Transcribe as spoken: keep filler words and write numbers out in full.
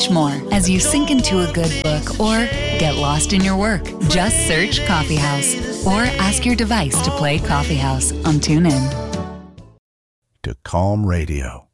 much more as you sink into a good book or get lost in your work. Just search Coffee House or ask your device to play Coffee House on TuneIn. To Calm Radio.